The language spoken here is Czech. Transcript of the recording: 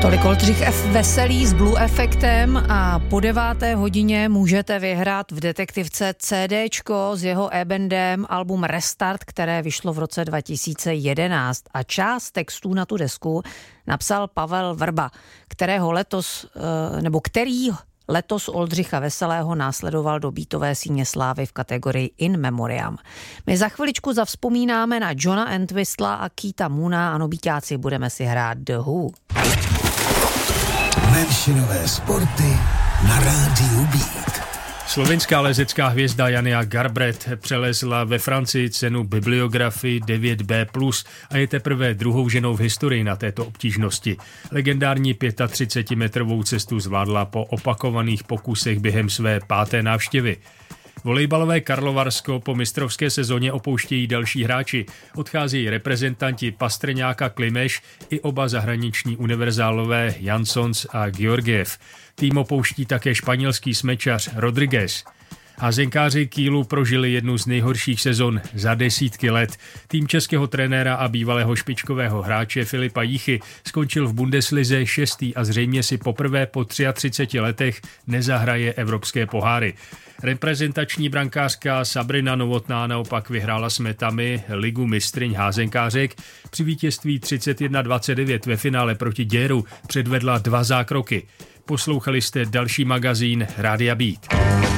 Tolik Oldřich F. Veselý s Blue Efektem a po 9. hodině můžete vyhrát v detektivce CDčko s jeho e-bandem album Restart, které vyšlo v roce 2011 a část textů na tu desku napsal Pavel Vrba, který letos Oldřicha Veselého následoval do beatové síně slávy v kategorii In Memoriam. My za chviličku zavzpomínáme na Johna Entwistla a Keitha Moona a nobíťáci budeme si hrát The Who. Menšinové sporty na rádiu Beat. Slovinská lezecká hvězda Jania Garbrett přelezla ve Francii cenu Bibliografii 9B+, a je teprve druhou ženou v historii na této obtížnosti. Legendární 35-metrovou cestu zvládla po opakovaných pokusech během své 5. návštěvy. Volejbalové Karlovarsko po mistrovské sezóně opouštějí další hráči. Odcházejí reprezentanti Pastrňáka, Klimeš i oba zahraniční univerzálové Jansons a Georgiev. Tým opouští také španělský smečař Rodriguez. Házenkáři Kielu prožili jednu z nejhorších sezon za desítky let. Tým českého trenéra a bývalého špičkového hráče Filipa Jíchy skončil v Bundeslize 6. a zřejmě si poprvé po 33 letech nezahraje evropské poháry. Reprezentační brankářka Sabrina Novotná naopak vyhrála s Metami ligu mistryň házenkářek. Při vítězství 31-29 ve finále proti Děru předvedla 2 zákroky. Poslouchali jste další magazín Rádia Beat.